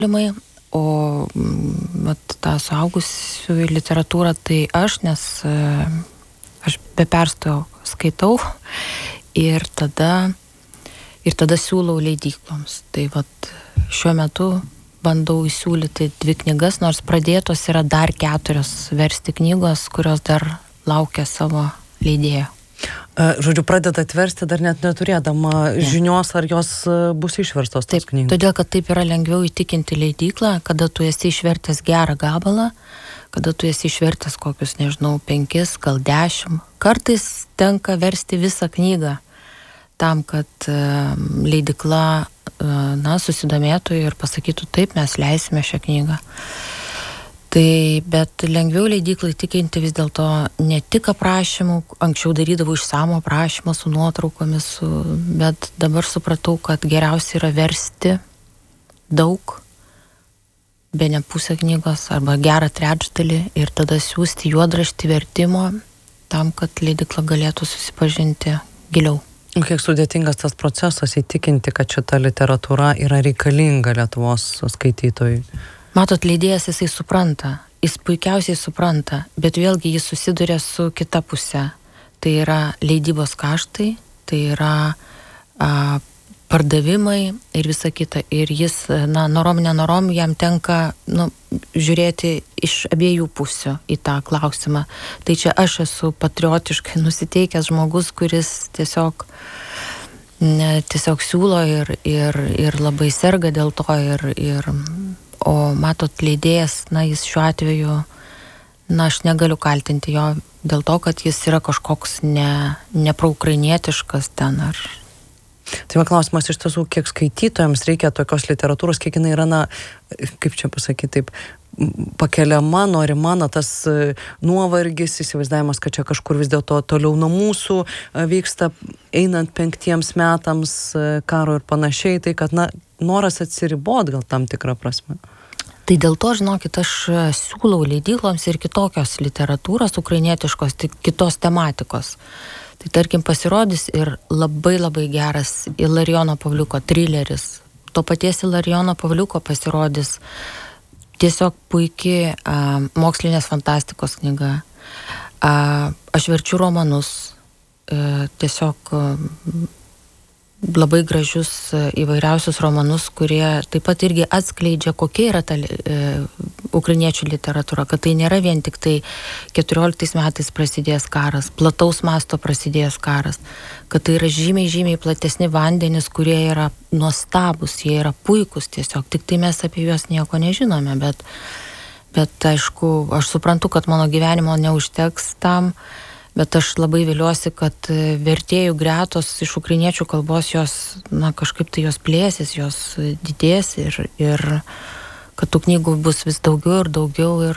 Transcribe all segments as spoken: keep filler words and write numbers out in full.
limai, o vat, tą suaugusių literatūrą tai aš, nes aš be perstojo skaitau ir tada, ir tada siūlau leidykloms. Tai vat šiuo metu bandau įsiūlyti dvi knygas, nors pradėtos yra dar keturios versti knygos, kurios dar laukia savo leidėjo. Žodžiu, pradeda atversti dar net neturėdama ne. žinios, ar jos bus išverstos tos knygos. Todėl, kad taip yra lengviau įtikinti leidyklą, kada tu esi išvertęs gerą gabalą, kada tu esi išvertęs kokius, nežinau, penkis, gal dešimt. Kartais tenka versti visą knygą tam, kad uh, leidykla uh, na, susidomėtų ir pasakytų, taip, mes leisime šią knygą. Tai, bet lengviau leidyklai tikinti vis dėlto ne tik aprašymų, anksčiau darydavau išsamų aprašymą su nuotraukomis, su, bet dabar supratau, kad geriausia yra versti daug, be ne pusę knygos arba gerą trečdalį ir tada siūsti juodraštį vertimo tam, kad leidykla galėtų susipažinti giliau. Kiek sudėtingas tas procesas įtikinti, kad šita literatūra yra reikalinga Lietuvos skaitytojui? Matot, leidėjas jisai supranta, jis puikiausiai supranta, bet vėlgi jis susiduria su kita puse. Tai yra leidybos kaštai, tai yra a, pardavimai ir visa kita. Ir jis, na, norom, nenorom, jam tenka nu, žiūrėti iš abiejų pusių į tą klausimą. Tai čia aš esu patriotiškai nusiteikęs žmogus, kuris tiesiog, ne, tiesiog siūlo ir, ir, ir labai serga dėl to ir... ir O matot, leidėjas, na, jis šiuo atveju, na, aš negaliu kaltinti jo dėl to, kad jis yra kažkoks ne, nepraukrainietiškas ten ar... Tai va klausimas iš tiesų, kiek skaitytojams reikia tokios literatūros, kiek jinai yra, na, kaip čia pasakyti, taip, pakeliama, norima, na, tas nuovargis, įsivaizdavimas, kad čia kažkur vis dėlto toliau nuo mūsų vyksta, einant penktiems metams karo ir panašiai, tai kad, na, noras atsiribot gal tam tikrą prasme. Tai dėl to, žinokit, aš siūlau leidykloms ir kitokios literatūros, ukrainietiškos, kitos tematikos. Tai tarkim pasirodys ir labai labai geras Ilarijono Pavliuko trileris. To paties Ilarijono Pavliuko pasirodys tiesiog puikiai a, mokslinės fantastikos knyga. A, aš verčiu romanus, a, tiesiog a, labai gražius įvairiausius romanus, kurie taip pat irgi atskleidžia, kokia yra ta e, ukrainiečių literatūra, kad tai nėra vien tik tai keturioliktais metais prasidėjęs karas, plataus masto prasidėjęs karas, kad tai yra žymiai, žymiai platesni vandenys, kurie yra nuostabus, jie yra puikus tiesiog, tik tai mes apie juos nieko nežinome, bet, bet aišku, aš suprantu, kad mano gyvenimo neužteks tam, bet aš labai viliuosi, kad vertėjų gretos iš ukrainiečių kalbos jos, na, kažkaip tai jos plėsis, jos didės ir, ir kad tų knygų bus vis daugiau ir daugiau ir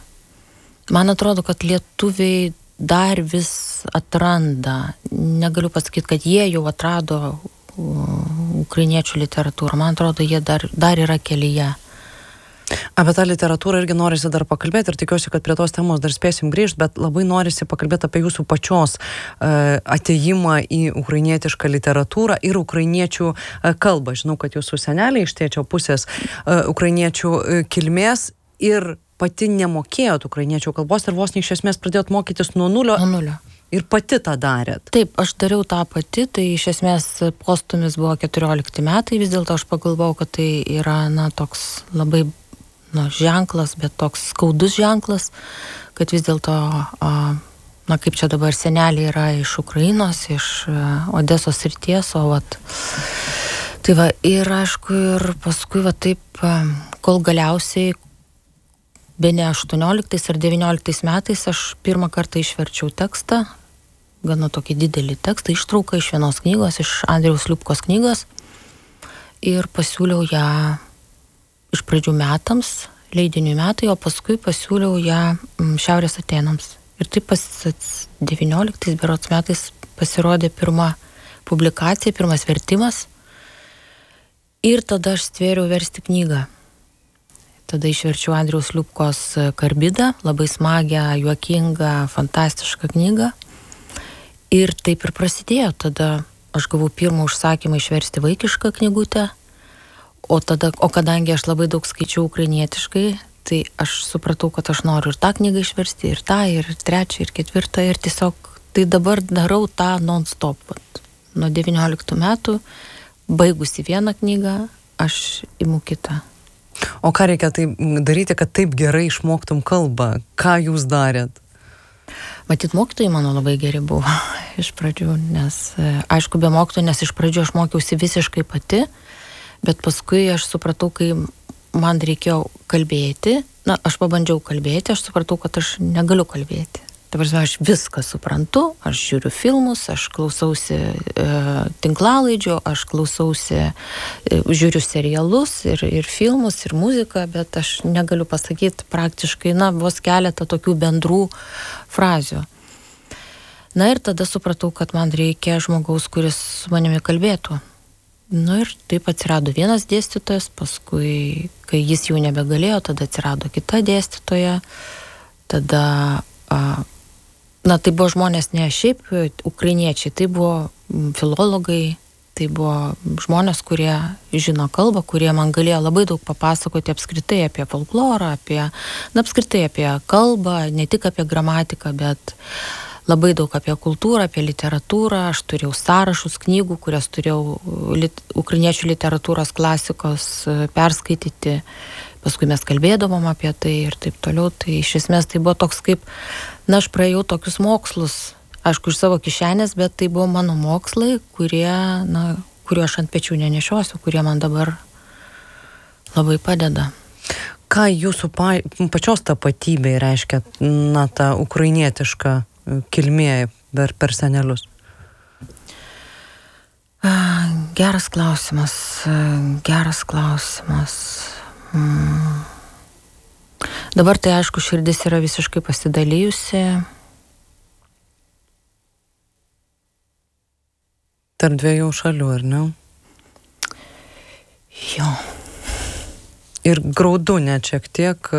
man atrodo, kad lietuviai dar vis atranda, negaliu pasakyti, kad jie jau atrado ukrainiečių literatūrą, man atrodo, jie dar, dar yra kelyje. Apie tą literatūrą irgi norisi dar pakalbėti ir tikiuosi, kad prie tos temos dar spėsim grįžti, bet labai norisi pakalbėti apie jūsų pačios uh, atėjimą į ukrainietišką literatūrą ir ukrainiečių uh, kalbą. Žinau, kad jūsų seneliai iš tėčio pusės uh, ukrainiečių uh, kilmės ir pati nemokėjot ukrainiečių kalbos ir vos ne iš esmės pradėjot mokytis nuo nulio. Nuo nulio. Ir pati tą darėt. Taip, aš dariau tą pati, tai iš esmės postumis buvo keturiolikti metai, vis dėlto aš pagalvojau, kad tai yra, na, toks labai na, ženklas, bet toks skaudus ženklas, kad vis dėlto, na, kaip čia dabar seneliai yra iš Ukrainos, iš Odesos srities, o vat, tai va, ir aišku, ir paskui va taip, kol galiausiai, bene aštuonioliktais ar devynioliktais metais aš pirmą kartą išverčiau tekstą, gana tokį didelį tekstą, ištrauką iš vienos knygos, iš Andriaus Liupkos knygos, ir pasiūliau ją iš pradžių metams, leidiniui metai, o paskui pasiūliau ją Šiaurės Atėnams. Ir taip pas devynioliktais berods metais pasirodė pirma publikacija, pirmas vertimas. Ir tada aš stvėriau versti knygą. Tada išverčiau Andriaus Liupkos Karbidą, labai smagią, juokingą, fantastišką knygą. Ir taip ir prasidėjo. Tada aš gavau pirmą užsakymą išversti vaikišką knygutę. o, tada, o kadangi aš labai daug skaičiau ukrainietiškai, tai aš supratau, kad aš noriu ir tą knygą išversti, ir tą, ir trečią, ir ketvirtą, ir tiesiog tai dabar darau tą non-stop. Nuo devynioliktų metų, baigusi vieną knygą, aš imu kitą. O ką reikia taip daryti, kad taip gerai išmoktum kalbą? Ką jūs darėt? Matyt, mokytojai mano labai geri buvo iš pradžių, nes aišku, be mokytojų, nes iš pradžių aš mokiausi visiškai pati, bet paskui aš supratau, kai man reikėjo kalbėti, na, aš pabandžiau kalbėti, aš supratau, kad aš negaliu kalbėti. Dabar aš viską suprantu, aš žiūriu filmus, aš klausausi e, tinklalaidžių, aš klausausi, e, žiūriu serialus ir, ir filmus, ir muziką, bet aš negaliu pasakyti praktiškai, na, vos keletą tokių bendrų frazių. Na ir tada supratau, kad man reikia žmogaus, kuris su manimi kalbėtų. Nu ir taip atsirado vienas dėstytojas, paskui, kai jis jau nebegalėjo, tada atsirado kita dėstytoja, tada... A, Na, tai buvo žmonės ne šiaip ukrainiečiai, tai buvo filologai, tai buvo žmonės, kurie žino kalbą, kurie man galėjo labai daug papasakoti apskritai apie folklorą, apie, na, apskritai apie kalbą, ne tik apie gramatiką, bet labai daug apie kultūrą, apie literatūrą. Aš turėjau sąrašus knygų, kurias turėjau lit, ukrainiečių literatūros klasikos perskaityti. Paskui mes kalbėdavom apie tai ir taip toliau. Tai iš esmės tai buvo toks kaip, na, aš praėjau tokius mokslus, aišku, iš savo kišenės, bet tai buvo mano mokslai, kurie, na, kuriuo aš ant pečių nenešiosiu, kurie man dabar labai padeda. Ką jūsų pa, pačios tapatybė reiškia, na, ta ukrainietiška kilmė per, per senelius? Geras klausimas, geras klausimas. Mm. Dabar tai aišku, širdis yra visiškai pasidalijusi. Tarp dviejų šalių, ar ne? Jo. Ir graudu net šiek tiek.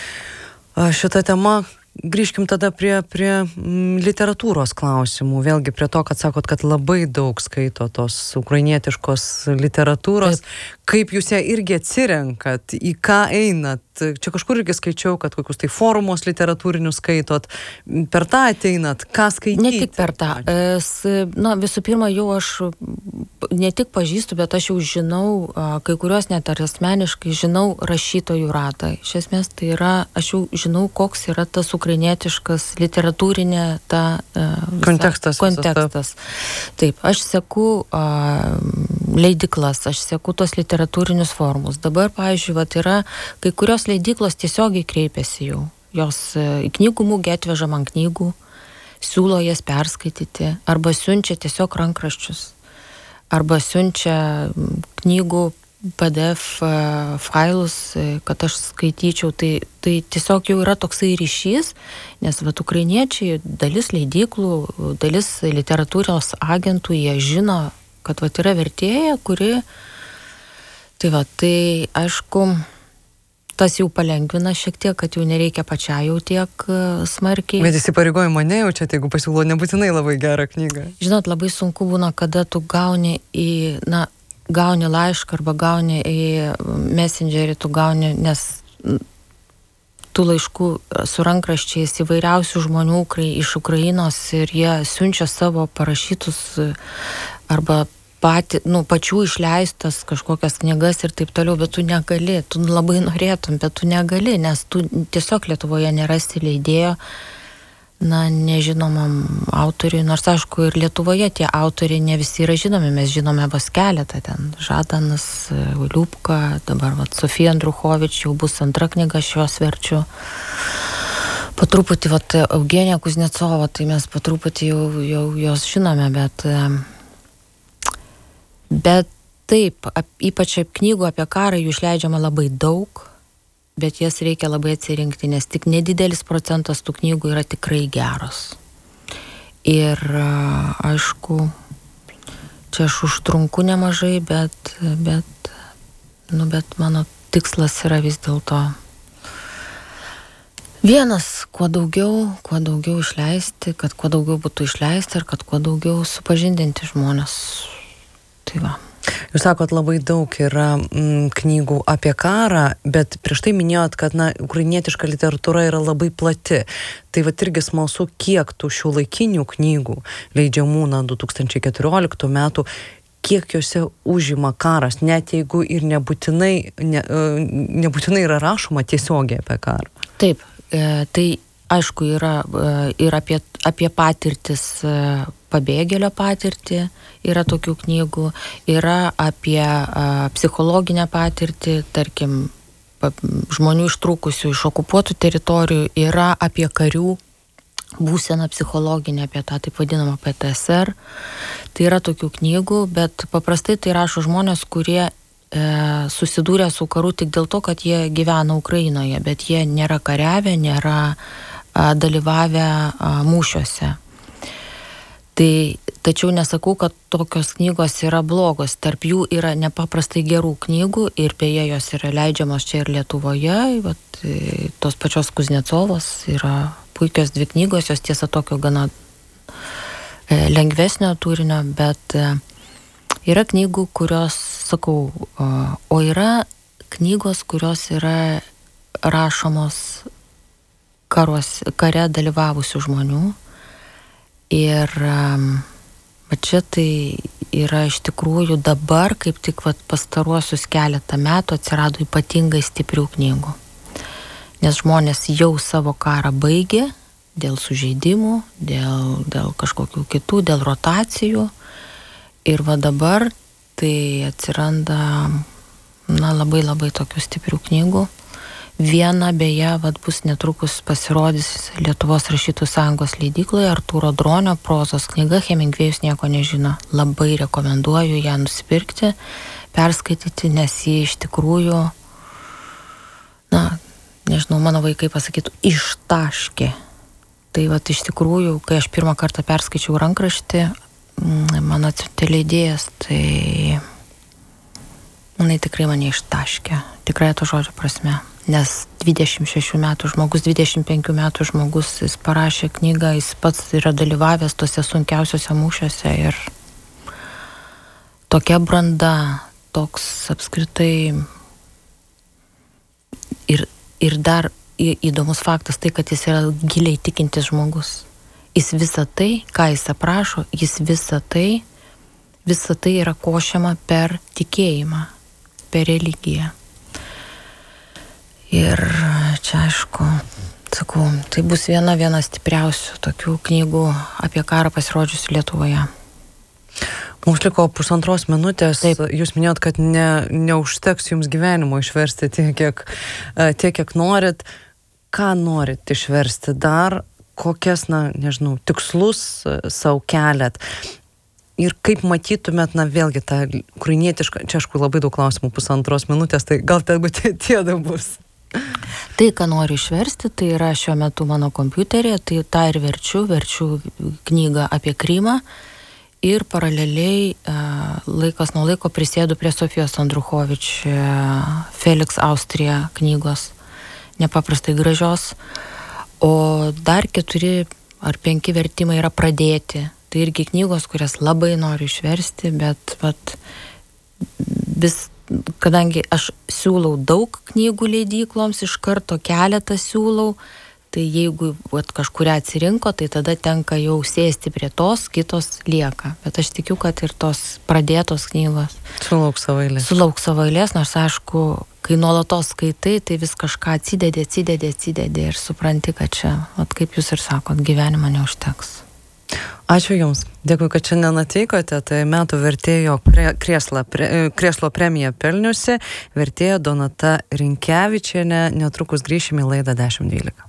Šita tema, grįžkim tada prie, prie literatūros klausimų. Vėlgi prie to, kad sakot, kad labai daug skaito tos ukrainietiškos literatūros. Taip. Kaip jūs ją irgi atsirenkat, į ką einat? Čia kažkur irgi skaičiau, kad kokius tai forumus literatūrinius skaitot. Per tą ateinat, ką skaityti? Ne tik per tą. Es, na, visų pirma, jau aš ne tik pažįstu, bet aš jau žinau, kai kuriuos net ar asmeniškai žinau rašytojų ratą. Iš esmės tai yra, aš jau žinau, koks yra tas ukrainietiškas literatūrinė ta visa, kontekstas. kontekstas. Taip, aš seku a, leidiklas, aš seku tos literatūrinius forumus. Dabar, pavyzdžiui, vat yra kai kurios leidyklos tiesiogiai kreipiasi jau. Jos į knygų mugę atveža man knygų, siūlo jas perskaityti, arba siunčia tiesiog rankraščius, arba siunčia knygų P D F failus, kad aš skaityčiau. Tai, tai tiesiog jau yra toksai ryšys, nes vat ukrainiečiai, dalis leidyklų, dalis literatūros agentų, jie žino, kad vat yra vertėja, kuri... Tai va, tai aišku, tas jau palengvina šiek tiek, kad jau nereikia pačiai jau tiek smarkiai. Bet įsipareigojimo nejaučiate, jeigu pasiūlo nebūtinai labai gerą knygą. Žinot, labai sunku būna, kada tu gauni į, na, gauni laišką arba gauni į messengerį, tu gauni, nes tų laiškų su rankraščiais įvairiausių žmonių iš Ukrainos ir jie siunčia savo parašytus arba Pati, nu, pačių išleistas kažkokias knygas ir taip toliau, bet tu negali, tu labai norėtum, bet tu negali, nes tu tiesiog Lietuvoje nerasti leidėjo, na, nežinomam autoriui, nors aišku ir Lietuvoje tie autoriai ne visi yra žinomi, mes žinome vos keletą, ten Žadanas, Liubka, dabar vat, Sofija Andruchovič, jau bus antra knyga, aš jos verčiu. Po truputį, vat, Eugenija Kuznecova, tai mes po truputį jau, jau jos žinome, bet... Bet taip, ap, ypač knygų apie karą jų išleidžiama labai daug, bet jas reikia labai atsirinkti, nes tik nedidelis procentas tų knygų yra tikrai geros. Ir aišku, čia aš užtrunku nemažai, bet, bet, nu, bet mano tikslas yra vis dėlto vienas, kuo daugiau, kuo daugiau išleisti, kad kuo daugiau būtų išleisti ir kad kuo daugiau supažindinti žmonės. Tai va. Jūs sakot, labai daug yra mm, knygų apie karą, bet prieš tai minėjot, kad na, ukrainietiška literatūra yra labai plati. Tai vat irgi smalsu, kiek tų šių laikinių knygų leidžiamų na, du tūkstančiai keturioliktų metų, kiek juose užima karas, net jeigu ir nebūtinai, ne, nebūtinai yra rašoma tiesiogiai apie karą. Taip, e, tai aišku yra e, ir apie, apie patirtis, e, pabėgėlio patirtį, yra tokių knygų, yra apie a, psichologinę patirtį, tarkim, pa, žmonių ištrūkusių iš okupuotų teritorijų, yra apie karių būseną psichologinę, apie tą taip vadinamą P T S R. Tai yra tokių knygų, bet paprastai tai rašo žmonės, kurie e, susidūrė su karu tik dėl to, kad jie gyvena Ukrainoje, bet jie nėra kariavę, nėra a, dalyvavę a, mūšiuose. Tai, tačiau nesakau, kad tokios knygos yra blogos. Tarp jų yra nepaprastai gerų knygų ir beje jos yra leidžiamos čia ir Lietuvoje. Vat, tos pačios Kuznecovos yra puikios dvi knygos, jos tiesa tokio gana e, lengvesnio turinio, bet e, yra knygų, kurios, sakau, o, o yra knygos, kurios yra rašomos karos, kare dalyvavusių žmonių. Ir va čia tai yra iš tikrųjų dabar, kaip tik vat, pastaruosius keletą metų atsirado ypatingai stiprių knygų. Nes žmonės jau savo karą baigė dėl sužeidimų, dėl, dėl kažkokių kitų, dėl rotacijų. Ir va dabar tai atsiranda na, labai labai tokių stiprių knygų. Viena beje, vat, bus netrukus pasirodys Lietuvos rašytojų sąjungos leidykloje Artūro Dronio prozos knyga Hemingvėjus nieko nežino. Labai rekomenduoju ją nusipirkti, perskaityti, nes ji iš tikrųjų, na, nežinau, mano vaikai pasakytų, ištaškė. Tai vat, iš tikrųjų, kai aš pirmą kartą perskaičiau rankraštį, mano atsiuntė leidėjas, tai jinai tikrai mane ištaškė, tikrai to žodžio prasme. Nes dvidešimt šešių metų žmogus, dvidešimt penkių metų žmogus, jis parašė knygą, jis pats yra dalyvavęs tose sunkiausiuose mūšiuose ir tokia branda, toks apskritai ir, ir dar įdomus faktas tai, kad jis yra giliai tikintis žmogus. Jis visą tai, ką jis aprašo, jis visą tai, visą tai yra košiama per tikėjimą, per religiją. Ir čia, aišku, sakau, tai bus viena viena stipriausių tokių knygų apie karą pasirodžiusių Lietuvoje. Mums liko pusantros minutės. Taip. Jūs minėjot, kad ne, neužteks jums gyvenimo išversti tiek, kiek, tiek, kiek norit. Ką norit išversti dar? Kokias, na, nežinau, tikslus savo keliat? Ir kaip matytumėt, na, vėlgi tą ukrainietišką, čia aišku labai daug klausimų, pusantros minutės, tai gal tegu tie, tie dar bus. Tai, ką noriu išversti, tai yra šiuo metu mano kompiuterė, tai tą ir verčiu, verčiu knygą apie Krymą ir paraleliai laikas nuo laiko prisėdu prie Sofijos Andruchovič Felix Austrija knygos, nepaprastai gražios, o dar keturi ar penki vertimai yra pradėti. Tai irgi knygos, kurias labai noriu išversti, bet vat, vis kadangi aš siūlau daug knygų leidykloms, iš karto keletą siūlau, tai jeigu vat, kažkuria atsirinko, tai tada tenka jau sėsti prie tos, kitos lieka. Bet aš tikiu, kad ir tos pradėtos knygos sulauks savo eilės. Sulauks savo eilės, nors aišku, kai nuolatos skaitai, tai vis kažką atsidedi, atsidedi, atsidedi ir supranti, kad čia, vat, kaip jūs ir sakot, gyvenimo neužteks. Ačiū Jums. Dėkui, kad šiandien atvykote. Tai metų vertėjo krėslo, krėslo premiją pelniusi vertėja Donata Rinkevičienė. Netrukus grįšime į laidą dešimt dvylika.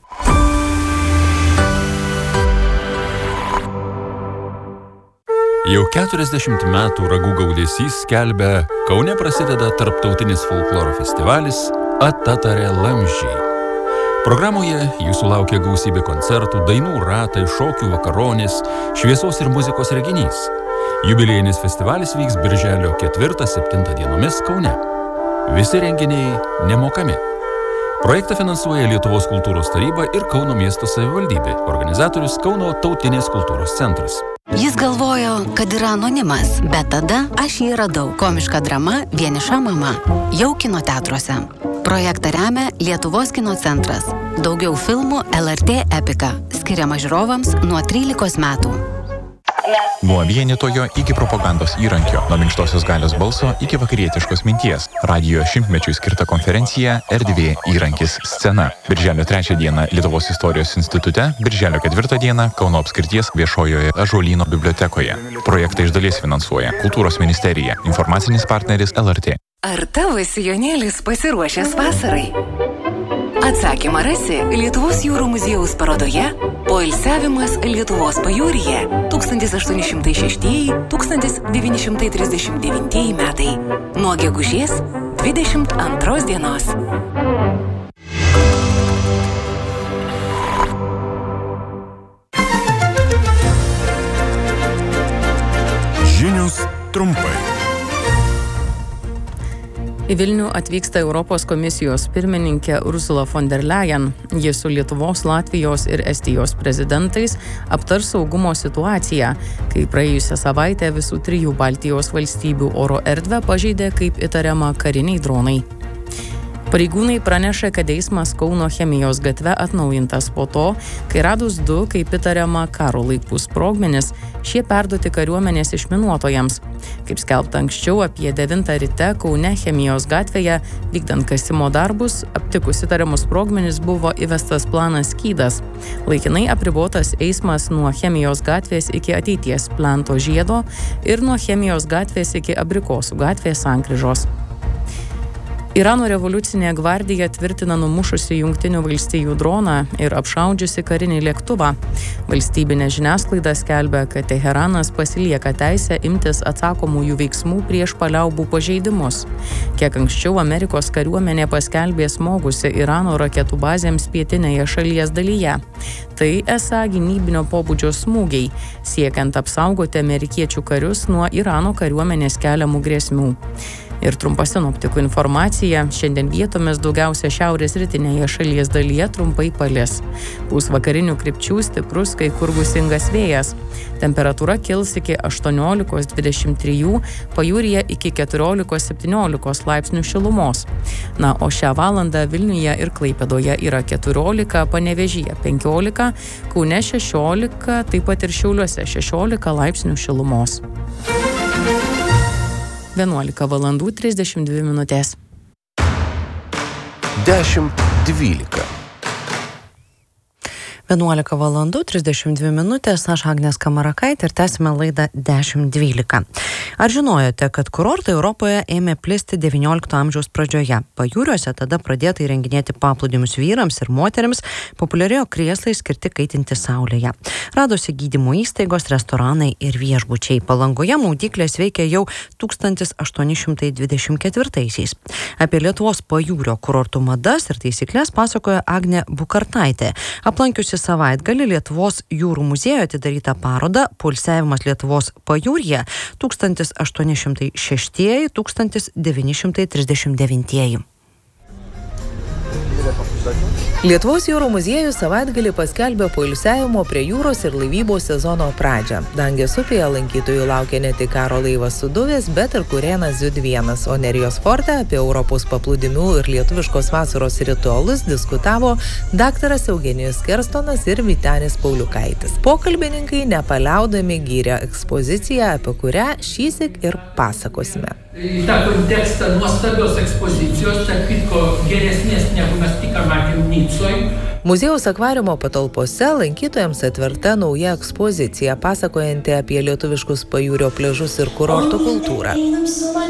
Jau keturiasdešimt metų ragų gaudesys skelbia, Kaune prasideda tarptautinis folkloro festivalis Atatarė Lamžiai. Programoje jūsų laukia gausybė koncertų, dainų ratai, šokių vakaronės, šviesos ir muzikos reginys. Jubiliejinis festivalis vyks birželio ketvirtą septintą dienomis Kaune. Visi renginiai nemokami. Projektą finansuoja Lietuvos kultūros taryba ir Kauno miesto savivaldybė, organizatorius Kauno tautinės kultūros centras. Jis galvojo, kad yra anonimas, bet tada aš jį radau. Komiška drama Vieniša mama. Jau kino teatruose. Projektą remia Lietuvos kino centras. Daugiau filmų L R T Epika. Skiriama žiūrovams nuo trylikos metų. Nuo vienitojo iki propagandos įrankio, nuo minkštosios galios balso iki vakarietiškos minties. Radijo šimtmečiui skirta konferencija Erdvė įrankis scena. Birželio trečią dieną Lietuvos istorijos institute, birželio ketvirtą dieną Kauno apskrities viešojoje Ąžuolyno bibliotekoje. Projektą iš dalies finansuoja Kultūros ministerija, informacinis partneris L R T. Ar tavo sijonėlis pasiruošęs vasarai? Atsakymą rasi Lietuvos jūrų muziejaus parodoje Poilsiavimas Lietuvos pajūryje tūkstantis aštuoni šimtai šeštieji - tūkstantis devyni šimtai trisdešimt devintieji metai. Nuo gegužės dvidešimt antros dienos. Žinios trumpai. Į Vilnių atvyksta Europos komisijos pirmininkė Ursula von der Leyen. Ji su Lietuvos, Latvijos ir Estijos prezidentais aptars saugumo situaciją, kai praėjusią savaitę visų trijų Baltijos valstybių oro erdvę pažeidė kaip įtariama kariniai dronai. Pareigūnai praneša, kad eismas Kauno Chemijos gatve atnaujintas po to, kai radus du, kaip įtariama, karo laikų sprogmenis, šie perduoti kariuomenės išminuotojams. Kaip skelbta anksčiau, apie devintą ryte Kaune Chemijos gatvėje, vykdant kasimo darbus, aptikus įtariamus sprogmenis buvo įvestas planas skydas. Laikinai apribotas eismas nuo Chemijos gatvės iki ateities plento žiedo ir nuo Chemijos gatvės iki Abrikosų gatvės sankryžos. Irano revoliucinė gvardija tvirtina numušusi Jungtinių valstijų droną ir apšaudžiusi karinį lėktuvą. Valstybinė žiniasklaida skelbia, kad Teheranas pasilieka teisę imtis atsakomųjų veiksmų prieš paliaubų pažeidimus. Kiek anksčiau Amerikos kariuomenė paskelbė smogusi Irano raketų bazėms pietinėje šalies dalyje. Tai esą gynybinio pobūdžio smūgiai, siekiant apsaugoti amerikiečių karius nuo Irano kariuomenės keliamų grėsmių. Ir trumpa sinoptikų informacija. Šiandien vietomis daugiausia šiaurės rytinėje šalies dalyje trumpai palis. Pūs vakarinių krypčių stiprus, kai kur gūsingas vėjas. Temperatūra kils iki aštuoniolikos dvidešimt trijų, pajūryje iki keturiolikos septyniolikos laipsnių šilumos. Na, o šią valandą Vilniuje ir Klaipėdoje yra keturiolika, Panevėžyje penkiolika, Kaune šešiolika, taip pat ir Šiauliuose šešiolika laipsnių šilumos. vienuolika valandų trisdešimt dvi minutės. Dešimt dvylika. vienuolika valandų trisdešimt dvi minutės, aš Agnė Skamarakaitė ir tęsime laidą dešimt dvylika. Ar žinojote, kad kurortai Europoje ėmė plisti devyniolikto amžiaus pradžioje? Pajūriuose tada pradėta įrenginėti paplūdimius vyrams ir moterims, populiarėjo krėslai skirti kaitinti saulėje. Radosi gydymo įstaigos, restoranai ir viešbučiai. Palangoje maudyklės veikė jau tūkstantis aštuoni šimtai dvidešimt ketvirtaisiais. Apie Lietuvos pajūrio kurortų madas ir taisyklės pasakoja Agnė Bukartaitė. Aplankiusi savaitgalį Lietuvos jūrų muziejuje atidarytą parodą Poilsiavimas Lietuvos pajūryje tūkstantis aštuoni šimtai šeštieji - tūkstantis devyni šimtai trisdešimt devintieji. Lietuvos jūrų muziejus savaitgalį paskelbė poilsiavimo prie jūros ir laivybos sezono pradžią. Dangės upėje lankytojų laukia ne tik karo laivas Sūduvės, bet ir Kurėnas Ziud vienas, o Nerijos forte apie Europos paplūdimių ir lietuviškos vasaros ritualus diskutavo daktaras Eugenijus Kerstonas ir Vytenis Pauliukaitis. Pokalbininkai nepaliaudami gyrė ekspoziciją, apie kurią šįsyk ir pasakosime. Į tą kontekstą nuostabios ekspozicijos, tarp kitko geresnės negu mes tik matėm Nicoj. Muziejaus akvariumo patalpose lankytojams atverta nauja ekspozicija, pasakojanti apie lietuviškus pajūrio pliažus ir kurortų kultūrą.